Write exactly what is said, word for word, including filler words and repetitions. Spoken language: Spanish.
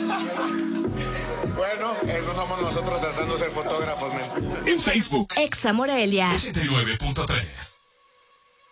Bueno, eso somos nosotros tratando de ser fotógrafos, men. En Facebook, Exa Morelia ochenta y nueve punto tres.